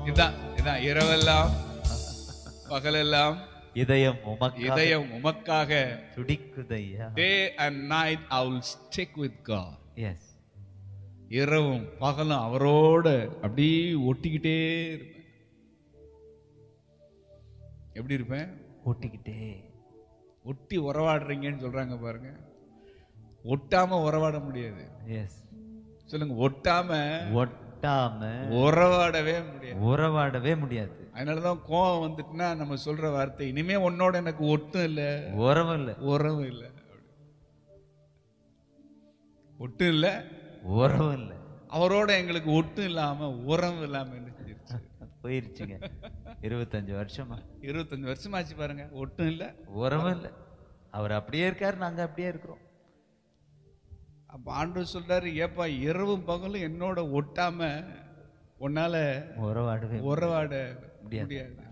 இதான் இதான் இரவெல்லாம் பகலெல்லாம் இதயம் உமக்காக துடிக்குதையா. day and night I will stick with God. S. இரவும் பகலும் அவரோட அப்படியே ஒட்டிக்கிட்டே இருப்பேன். எப்படி இருப்பேன்? ஒட்டிக்கிட்டே. ஒட்டி உறவாடுறீங்கன்னு சொல்றாங்க பாருங்க. ஒட்டாம உறவாட முடியாது. எஸ். சொல்லுங்க, ஒட்டாம உறவாடவே முடியாது. அதனாலதான் கோவம் வந்துட்டுனா நம்ம சொல்ற வார்த்தை, இனிமே உன்னோட எனக்கு ஒட்டும் இல்ல, உறவும் இல்ல. ஒட்டும் இல்ல, உறவும் இல்ல. அவரோட எங்களுக்கு ஒட்டும் இல்லாம உறவும் இல்லாம போயிருச்சுங்க. 25 வருஷமா 25 வருஷமாச்சு பாருங்க. ஒட்டும் இல்ல, உறவும் இல்ல. அவர் அப்படியே இருக்காரு, நாங்க அப்படியே இருக்கிறோம். அப்ப ஆண்டவர் சொல்றாரு, ஏப்பா இரவும் பகலும் என்னோட ஒட்டாம உன்னால உறவாட முடியாது.